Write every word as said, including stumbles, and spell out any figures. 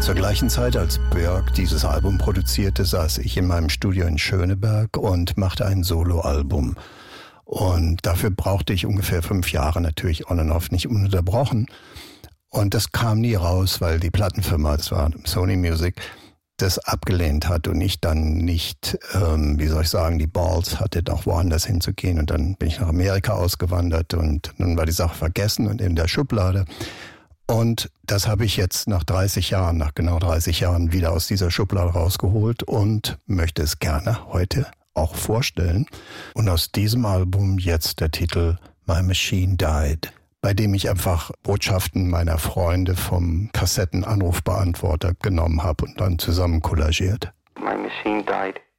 Zur gleichen Zeit, als Björk dieses Album produzierte, saß ich in meinem Studio in Schöneberg und machte ein Soloalbum. Und dafür brauchte ich ungefähr fünf Jahre, natürlich on and off, nicht ununterbrochen. Und das kam nie raus, weil die Plattenfirma, das war Sony Music, das abgelehnt hat und ich dann nicht, ähm, wie soll ich sagen, die Balls hatte, auch woanders hinzugehen. Und dann bin ich nach Amerika ausgewandert und dann war die Sache vergessen und in der Schublade. Und das habe ich jetzt nach dreißig Jahren, nach genau dreißig Jahren wieder aus dieser Schublade rausgeholt und möchte es gerne heute auch vorstellen. Und aus diesem Album jetzt der Titel My Machine Died, bei dem ich einfach Botschaften meiner Freunde vom Kassettenanrufbeantworter genommen habe und dann zusammen kollagiert. My machine died.